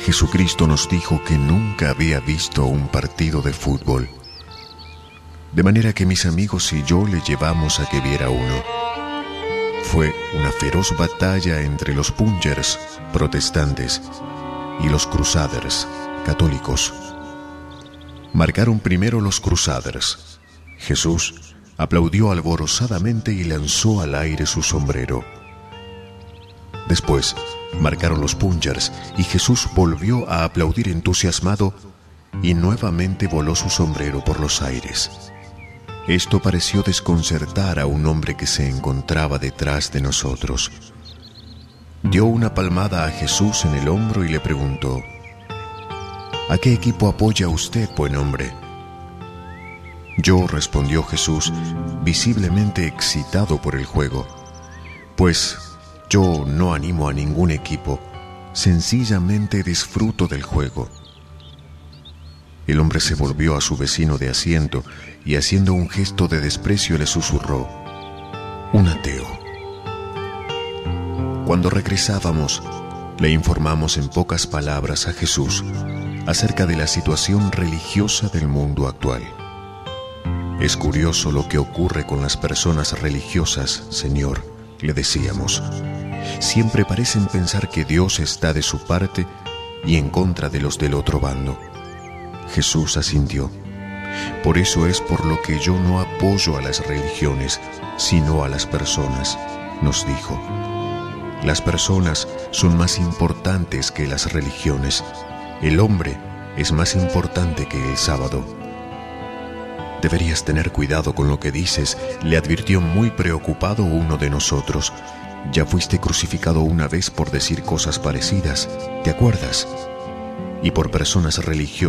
Jesucristo nos dijo que nunca había visto un partido de fútbol. De manera que mis amigos y yo le llevamos a que viera uno. Fue una feroz batalla entre los Pungers, protestantes, y los Crusaders, católicos. Marcaron primero los Crusaders. Jesús aplaudió alborozadamente y lanzó al aire su sombrero. Después marcaron los Pungers y Jesús volvió a aplaudir entusiasmado y nuevamente voló su sombrero por los aires. Esto pareció desconcertar a un hombre que se encontraba detrás de nosotros. Dio una palmada a Jesús en el hombro y le preguntó: ¿A qué equipo apoya usted, buen hombre? Yo, respondió Jesús, visiblemente excitado por el juego, pues yo no animo a ningún equipo, sencillamente disfruto del juego. El hombre se volvió a su vecino de asiento y haciendo un gesto de desprecio le susurró: un ateo. Cuando regresábamos, le informamos en pocas palabras a Jesús acerca de la situación religiosa del mundo actual. Es curioso lo que ocurre con las personas religiosas, Señor, le decíamos. Siempre parecen pensar que Dios está de su parte y en contra de los del otro bando. Jesús asintió. Por eso es por lo que yo no apoyo a las religiones, sino a las personas, nos dijo. Las personas son más importantes que las religiones. El hombre es más importante que el sábado. Deberías tener cuidado con lo que dices, le advirtió muy preocupado uno de nosotros. Ya fuiste crucificado una vez por decir cosas parecidas, ¿te acuerdas? Y por personas religiosas